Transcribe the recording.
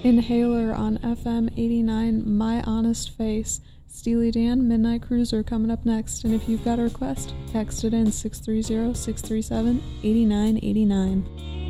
Inhaler on FM 89, My Honest Face. Steely Dan, Midnight Cruiser coming up next, and if you've got a request, text it in 630-637-8989.